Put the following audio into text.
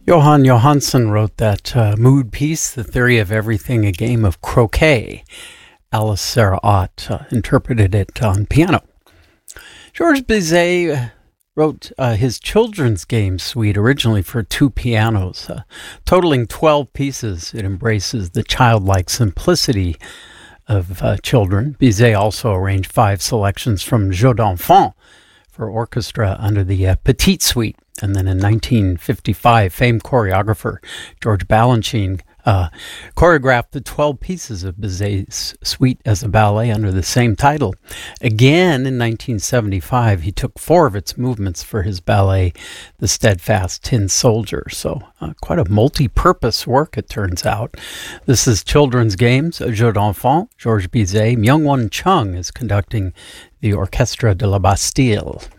Johan Johansson wrote that mood piece, The Theory of Everything, a game of croquet. Alice Sarah Ott interpreted it on piano. Georges Bizet wrote his children's game suite originally for two pianos, totaling 12 pieces. It embraces the childlike simplicity of children. Bizet also arranged 5 selections from Jeux d'Enfants for orchestra under the Petite Suite. And then in 1955, famed choreographer George Balanchine choreographed the 12 pieces of Bizet's suite as a ballet under the same title. Again, in 1975, he took 4 of its movements for his ballet, The Steadfast Tin Soldier. So quite a multi-purpose work, it turns out. This is Children's Games, Jeux d'Enfants, Georges Bizet. Myung-Won Chung is conducting the Orchestre de la Bastille.